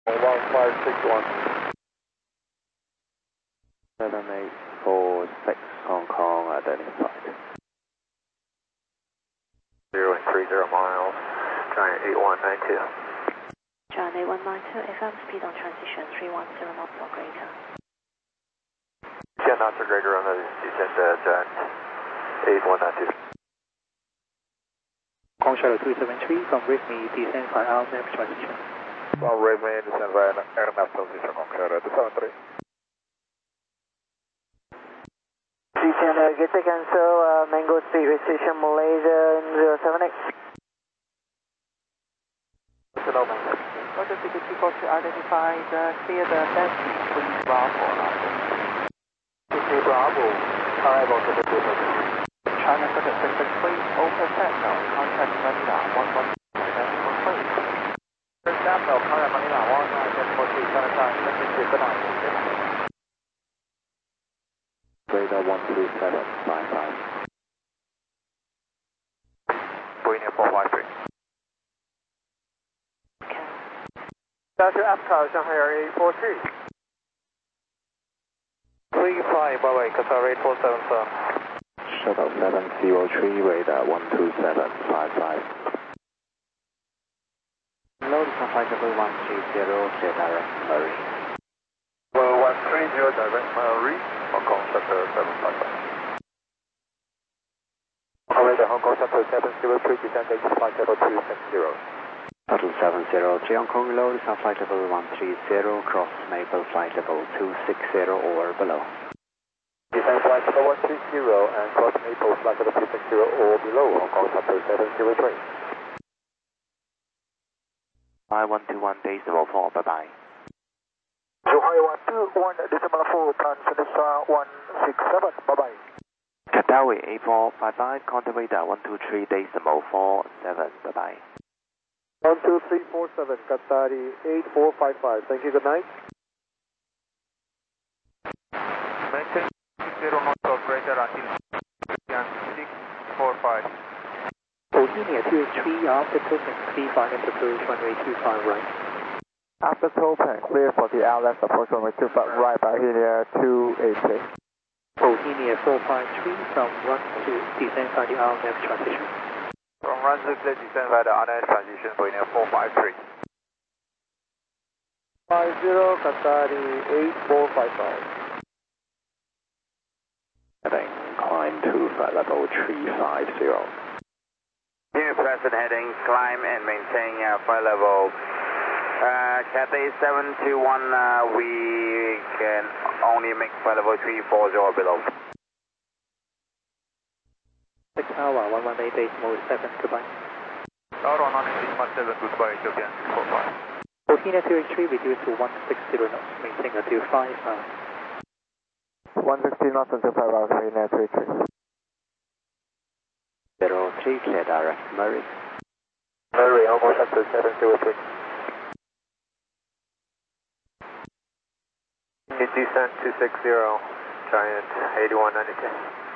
1561. 7846 Hong Kong identified. 030 miles, Giant 8192. Giant 8192, FM speed on transition 310 knots or greater. 10 knots or greater on the descent Giant 8192. Hong Kong Shuttle 273 from Whitney, descend by RNAV transition. From Whitney, descend via RNAV transition, Hong Kong Shuttle 273. Descend, get the cancel, Mango Street Restriction Malaysia 078. Hello, Mango. Roger, ticket 242 identified, clear the best please Bravo. Ticket Bravo, arrival to the Bravo. China Circuit 663, open Sentinel, contact Manila 11, First Sentinel, contact Manila 11, 7 Radar 12755. Boeing 453. Okay. Dr. Apcar, Shanghai Air 843. Free flying, Bye-bye, Qatar 8477. Shuttle 703, radar 12755. Load is on flight level 130, clear direct Murray. Well, 130 direct Murray, Hong Kong Shuttle 755. Operator, Hong Kong Shuttle 703, descend to flight level 260. Shuttle 703, Hong Kong load is on flight level 130, cross Maple flight level 260 or below. Descend flight level 130 and cross Maple flight level 260 or below, Hong Kong Shuttle 703. I121 decimal 4, bye-bye. Shanghai 121 decimal 4, plan finish 167, bye-bye. Qatawi 8455, contact radar 123 decimal 47, bye-bye. 12347, Qatari 8455, thank you, good night. Maintain 60 knots of greater until 645. Bohemia 283, after token, clear for approach runway 25 right. After token, clear for the LS approach runway 25 right, Bohemia 283. Bohemia 453 from run to descend by the RNAV transition. From run to clear descend via the RNAV transition, Bohemia 453. 50, Qatari 8455. Heading, climb to flight level 350. Unit present heading, climb and maintain flight level. Cathay 721, we can only make flight level 340 or below. 6 hour, 118 decimal 7, goodbye. Tower 118.7, goodbye, Ethiopian 45. Bohemia 283, reduce to 160 knots, maintain until 5 hours. 160 knots until 5 hours, Bohemia 283. 03, clear direct Murray. Murray, almost up to 703. Descent 260, Giant 8192.